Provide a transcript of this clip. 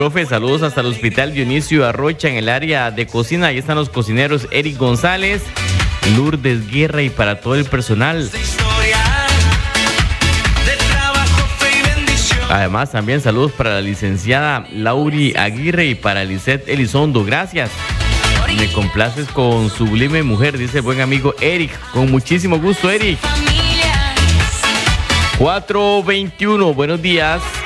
Profe, saludos hasta el Hospital Dionisio Arrocha en el área de cocina. Ahí están los cocineros Eric González, Lourdes Guerra y para todo el personal. Además, también saludos para la licenciada Lauri Aguirre y para Lisette Elizondo. Gracias. Me complaces con Sublime Mujer, dice el buen amigo Eric. Con muchísimo gusto, Eric. 4:21, buenos días.